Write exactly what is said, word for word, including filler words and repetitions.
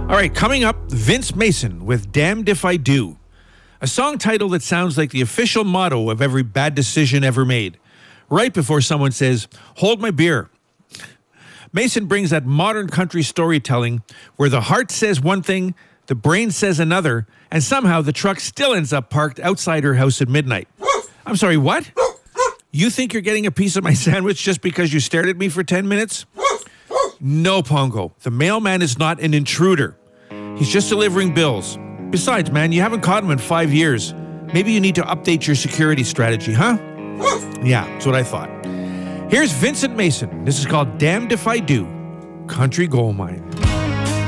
All right, coming up, Vince Mason with Damned If I Do. A song title that sounds like the official motto of every bad decision ever made. Right before someone says, hold my beer. Mason brings that modern country storytelling where the heart says one thing, the brain says another, and somehow the truck still ends up parked outside her house at midnight. I'm sorry, what? You think you're getting a piece of my sandwich just because you stared at me for ten minutes? No, Pongo. The mailman is not an intruder. He's just delivering bills. Besides, man, you haven't caught him in five years. Maybe you need to update your security strategy, huh? Yeah, that's what I thought. Here's Vincent Mason. This is called Damned If I Do, Country Gold Mine.